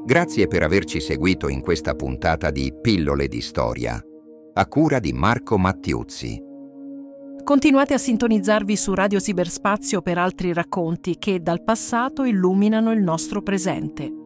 Grazie per averci seguito in questa puntata di Pillole di Storia, a cura di Marco Mattiuzzi. Continuate a sintonizzarvi su Radio Cyberspazio per altri racconti che dal passato illuminano il nostro presente.